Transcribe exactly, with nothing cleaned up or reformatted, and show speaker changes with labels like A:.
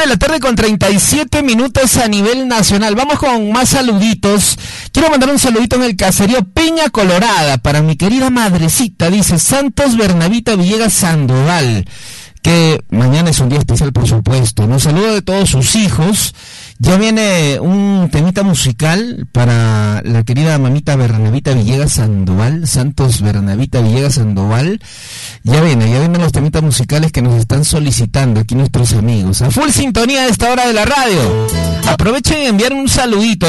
A: la tarde con treinta y siete minutos a nivel nacional. Vamos con más saluditos. Quiero mandar un saludito en el caserío Peña Colorada para mi querida madrecita, dice Santos Bernabita Villegas Sandoval, que mañana es un día especial, por supuesto. Un saludo de todos sus hijos. Ya viene un temita musical para la querida mamita Bernabita Villegas Sandoval, Santos Bernabita Villegas Sandoval. Ya viene, ya vienen los temitas musicales que nos están solicitando aquí nuestros amigos. A full sintonía a esta hora de la radio. Aprovechen y enviar un saludito.